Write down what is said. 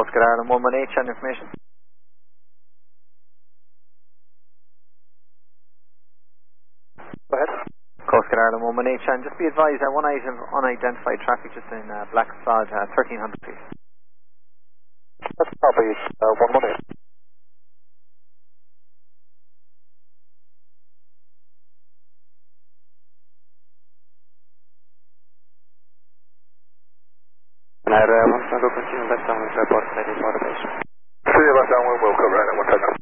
Coast Guard Ireland 118, on information. Go ahead. Coast Guard Ireland 118, just be advised one item of unidentified traffic just in Black Sod, 1300 feet. That's probably 118. One go continue left downwind to report steady for the base. 3 left downwind, we'll cover it at 110 now.